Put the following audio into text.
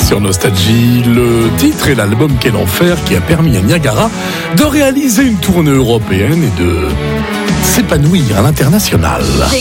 Sur Nostalgie, le titre et l'album Quel Enfer qui a permis à Niagara de réaliser une tournée européenne et de s'épanouir à l'international.